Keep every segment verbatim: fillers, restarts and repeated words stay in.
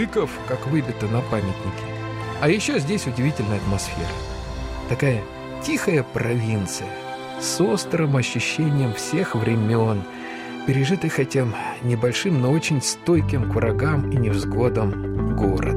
быков, как выбито на памятнике. А еще здесь удивительная атмосфера. Такая тихая провинция с острым ощущением всех времен, пережитых этим небольшим, но очень стойким к врагам и невзгодам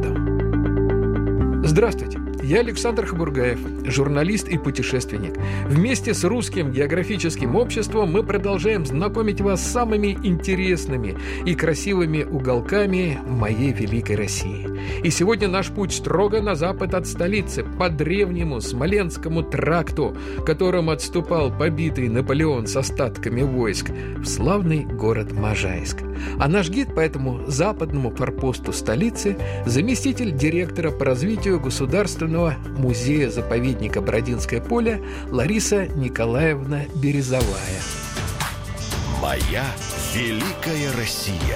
городом. Здравствуйте, я Александр Хабургаев, журналист и путешественник. Вместе с Русским географическим обществом мы продолжаем знакомить вас с самыми интересными и красивыми уголками моей великой России. И сегодня наш путь строго на запад от столицы, по древнему Смоленскому тракту, которым отступал побитый Наполеон с остатками войск, в славный город Можайск. А наш гид по этому западному форпосту столицы – заместитель директора по развитию Государственного музея-заповедника Бородинское поле Лариса Николаевна Березовая. Моя великая Россия.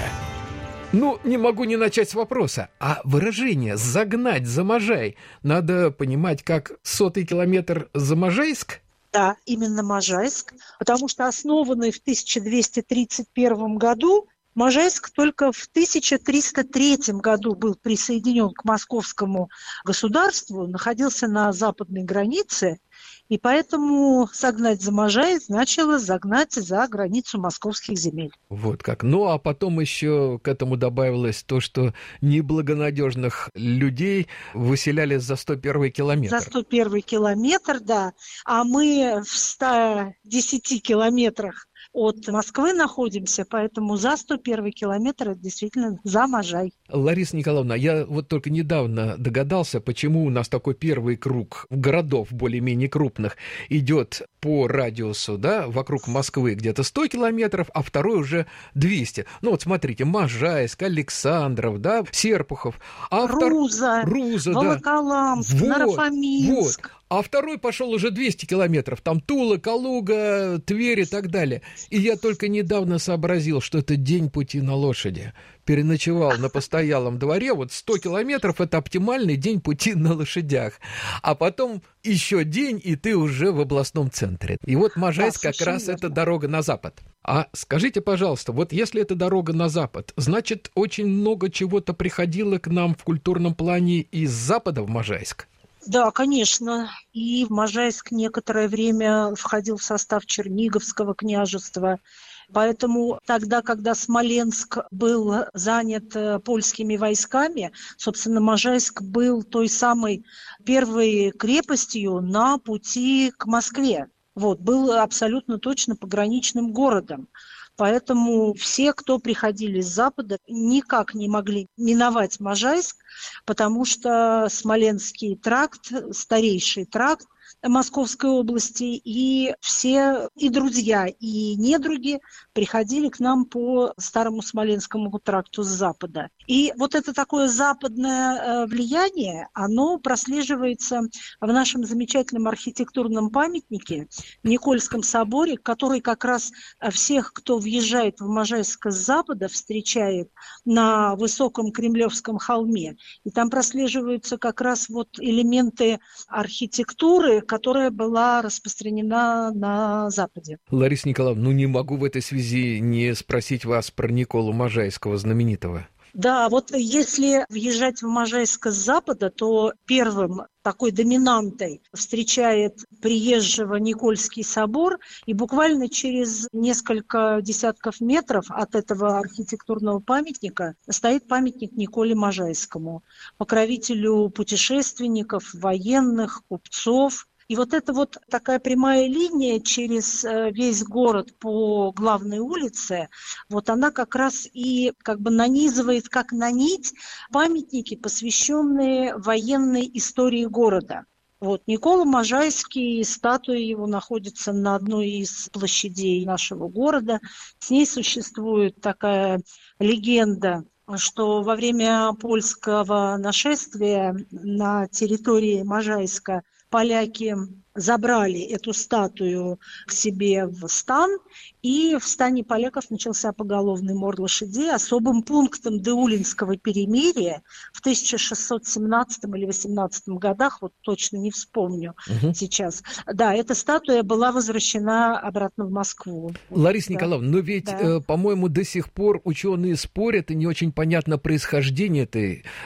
Ну, не могу не начать с вопроса. А выражение «загнать за Можай» надо понимать как сотый километр за Можайск? Да, именно Можайск, потому что основанный в тысяча двести тридцать первом году, Можайск только в тысяча триста третьем году был присоединен к московскому государству, находился на западной границе, и поэтому «загнать за Можай» значило загнать за границу московских земель. Вот как. Ну, а потом еще к этому добавилось то, что неблагонадежных людей выселяли за сто первый километр. За сто первый километр, да. А мы в ста десяти километрах от Москвы находимся, поэтому за сто первый километр это действительно за Можай. Лариса Николаевна, я вот только недавно догадался, почему у нас такой первый круг городов более-менее крупных идет по радиусу, да, вокруг Москвы где-то сто километров, а второй уже двести. Ну вот смотрите, Можайск, Александров, да, Серпухов. А Руза, втор... Руза, Волоколамск, да. Наро-Фоминск. Вот. А второй пошел уже двести километров, там Тула, Калуга, Тверь и так далее. И я только недавно сообразил, что это день пути на лошади. Переночевал на постоялом дворе, вот сто километров – это оптимальный день пути на лошадях. А потом еще день, и ты уже в областном центре. И вот Можайск да, как раз верно. Это дорога на запад. А скажите, пожалуйста, вот если это дорога на запад, значит, очень много чего-то приходило к нам в культурном плане из запада в Можайск? Да, конечно. И Можайск некоторое время входил в состав Черниговского княжества. Поэтому тогда, когда Смоленск был занят польскими войсками, собственно, Можайск был той самой первой крепостью на пути к Москве. Вот, был абсолютно точно пограничным городом. Поэтому все, кто приходили с запада, никак не могли миновать Можайск, потому что Смоленский тракт, старейший тракт Московской области, и все, и друзья, и недруги приходили к нам по старому Смоленскому тракту с запада. И вот это такое западное влияние, оно прослеживается в нашем замечательном архитектурном памятнике Никольском соборе, который как раз всех, кто въезжает в Можайск с запада, встречает на высоком Кремлевском холме. И там прослеживаются как раз вот элементы архитектуры, которая была распространена на Западе. Лариса Николаевна, ну не могу в этой связи не спросить вас про Николу Можайского знаменитого. Да, вот если въезжать в Можайск с запада, то первым такой доминантой встречает приезжего Никольский собор, и буквально через несколько десятков метров от этого архитектурного памятника стоит памятник Николе Можайскому, покровителю путешественников, военных, купцов. И вот эта вот такая прямая линия через весь город по главной улице, вот она как раз и как бы нанизывает, как на нить, памятники, посвященные военной истории города. Вот Никола Можайский, статуя его находится на одной из площадей нашего города. С ней существует такая легенда, что во время польского нашествия на территории Можайска поляки забрали эту статую к себе в стан, и в стане поляков начался поголовный мор лошадей. Особым пунктом Деулинского перемирия в тысяча шестьсот семнадцатом или восемнадцатом годах, вот точно не вспомню угу. сейчас, да, эта статуя была возвращена обратно в Москву. Лариса да. Николаевна, но ведь, да. э, по-моему, до сих пор ученые спорят, и не очень понятно происхождение этой